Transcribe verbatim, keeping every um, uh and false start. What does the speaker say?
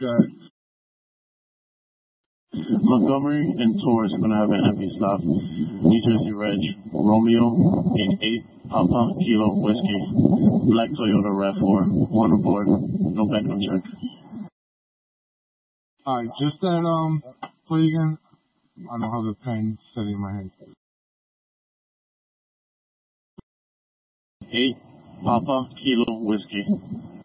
Good. Montgomery and Torres are going to have an empty stop. New Jersey Reg, Romeo, eight eight, Papa, Kilo, Whiskey, Black Toyota RAV four, one aboard, no background check. Alright, just that, um, play again. I don't have the pen steady in my head. eight, Papa, Kilo, Whiskey.